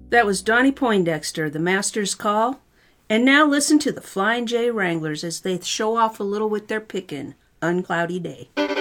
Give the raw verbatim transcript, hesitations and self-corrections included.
That was Donnie Poindexter, The Master's Call. And now listen to the Flying J Wranglers as they show off a little with their pickin', Uncloudy Day.